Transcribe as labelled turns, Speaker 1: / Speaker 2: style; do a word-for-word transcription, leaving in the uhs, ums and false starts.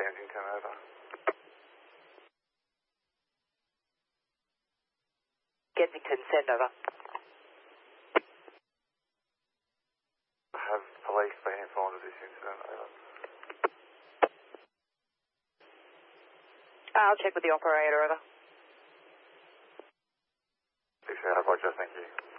Speaker 1: Kensington, over.
Speaker 2: Kensington, send over.
Speaker 1: Have police been informed of this incident, over?
Speaker 2: I'll check with the operator, over.
Speaker 1: six out, Roger, thank you.